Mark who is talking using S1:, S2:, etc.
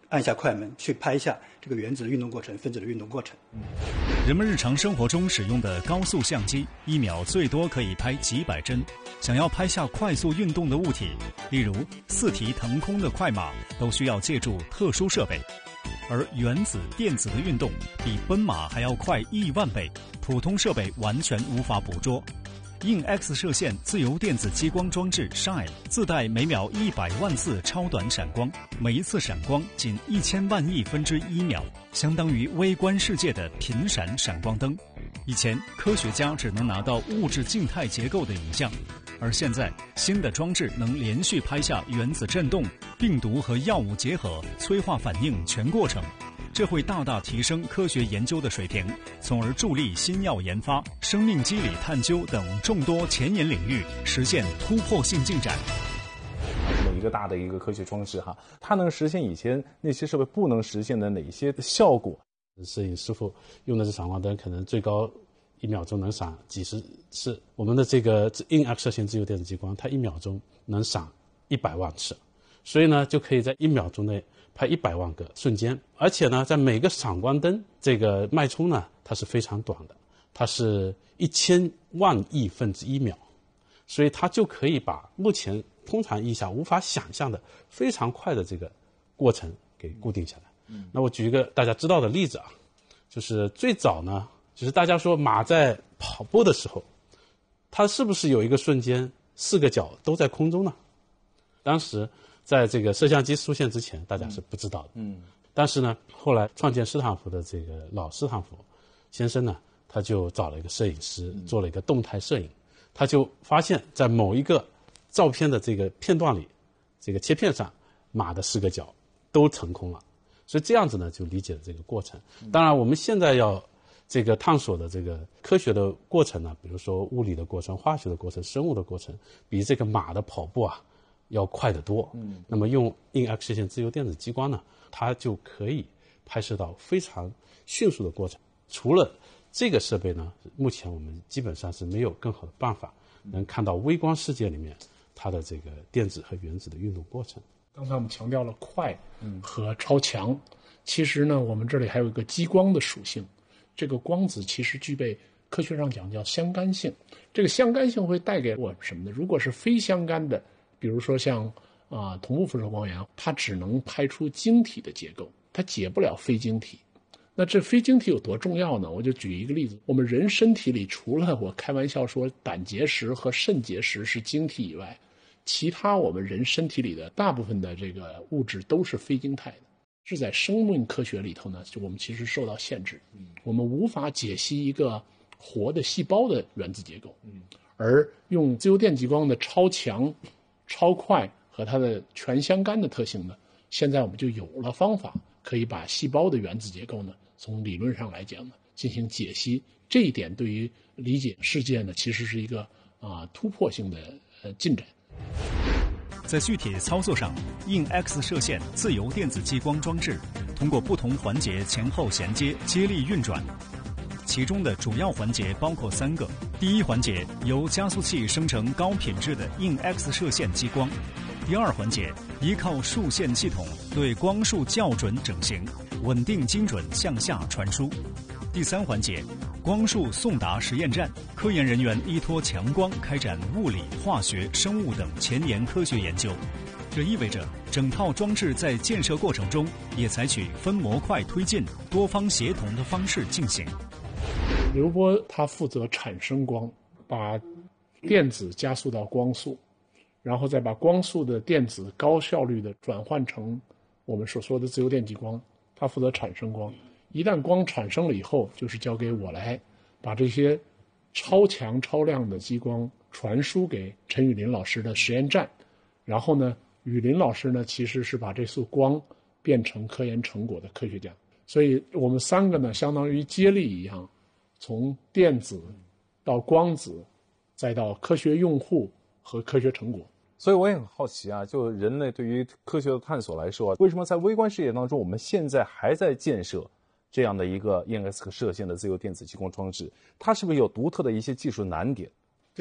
S1: 按下快门去拍下这个原子的运动过程、分子的运动过程。
S2: 人们日常生活中使用的高速相机，1秒最多可以拍几百帧。想要拍下快速运动的物体，例如四蹄腾空的快马，都需要借助特殊设备。而原子、电子的运动比奔马还要快1万倍，普通设备完全无法捕捉。硬 X 射线自由电子激光装置 SHINE 自带每秒100万次超短闪光，每一次闪光仅1000万亿分之1秒，相当于微观世界的频闪闪光灯。以前科学家只能拿到物质静态结构的影像，而现在新的装置能连续拍下原子振动、病毒和药物结合、催化反应全过程。这会大大提升科学研究的水平，从而助力新药研发、生命机理探究等众多前沿领域实现突破性进展。
S3: 这么一个大的一个科学装置它能实现以前那些设备不能实现的哪些效果？
S4: 摄影师傅用的是闪光灯，可能最高1秒钟能闪几十次。我们的这个硬 X 射线自由电子激光，它1秒钟能闪100万次，所以呢，就可以在1秒钟内拍100万个瞬间。而且呢，在每个闪光灯这个脉冲呢，它是非常短的，它是1000万亿分之1秒，所以它就可以把目前通常意义下无法想象的非常快的这个过程给固定下来。那我举一个大家知道的例子就是最早呢，就是大家说马在跑步的时候，它是不是有一个瞬间4个脚都在空中呢？当时在这个摄像机出现之前，大家是不知道的。但是呢，后来创建斯坦福的这个老斯坦福先生呢，他就找了一个摄影师做了一个动态摄影，他就发现在某一个照片的这个片段里，这个切片上马的4个脚都腾空了。所以这样子呢，就理解了这个过程。当然，我们现在要这个探索的这个科学的过程呢，比如说物理的过程、化学的过程、生物的过程，比这个马的跑步要快得多。那么用硬 X 射线自由电子激光呢，它就可以拍摄到非常迅速的过程。除了这个设备呢，目前我们基本上是没有更好的办法能看到微观世界里面它的这个电子和原子的运动过程。
S5: 刚才我们强调了快和超强，其实呢，我们这里还有一个激光的属性。这个光子其实具备科学上讲叫相干性，这个相干性会带给我们什么呢？如果是非相干的，比如说像同步辐射光源，它只能拍出晶体的结构，它解不了非晶体。那这非晶体有多重要呢？我就举一个例子，我们人身体里除了我开玩笑说胆结石和肾结石是晶体以外，其他我们人身体里的大部分的这个物质都是非晶态的。是在生命科学里头呢，就我们其实受到限制，我们无法解析一个活的细胞的原子结构，而用自由电激光的超强、超快和它的全相干的特性呢，现在我们就有了方法可以把细胞的原子结构呢，从理论上来讲呢进行解析。这一点对于理解世界呢，其实是一个突破性的进展。
S2: 在具体操作上，硬 X 射线自由电子激光装置通过不同环节前后衔接、接力运转。其中的主要环节包括3个。第一环节由加速器生成高品质的硬 X 射线激光。第二环节依靠束线系统对光束校准整形，稳定精准向下传输。第3环节，光束送达实验站，科研人员依托强光开展物理、化学、生物等前沿科学研究。这意味着整套装置在建设过程中也采取分模块推进、多方协同的方式进行。
S5: 刘波他负责产生光，把电子加速到光速，然后再把光速的电子高效率的转换成我们所说的自由电激光，他负责产生光。一旦光产生了以后，就是交给我来把这些超强超亮的激光传输给陈雨林老师的实验站，然后呢，雨林老师呢其实是把这束光变成科研成果的科学家。所以我们3个呢相当于接力一样，从电子到光子，再到科学用户和科学成果。
S3: 所以我也很好奇就人类对于科学的探索来说为什么在微观世界当中我们现在还在建设这样的一个硬 X 射线的自由电子激光装置，它是不是有独特的一些技术难点？